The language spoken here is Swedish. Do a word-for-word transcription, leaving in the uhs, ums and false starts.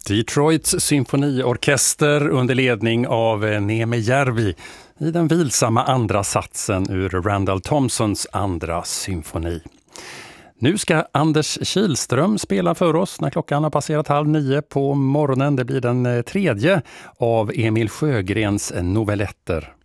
Detroits symfoniorkester under ledning av Neeme Järvi i den vilsamma andra satsen ur Randall Thompsons andra symfoni. Nu ska Anders Kihlström spela för oss när klockan har passerat halv nio på morgonen. Det blir den tredje av Emil Sjögrens novelletter.